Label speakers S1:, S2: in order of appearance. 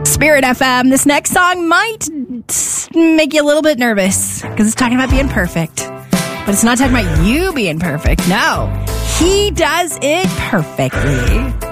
S1: Spirit FM. This next song might make you a little bit nervous because it's talking about being perfect. But it's not talking about you being perfect. No, he does it perfectly.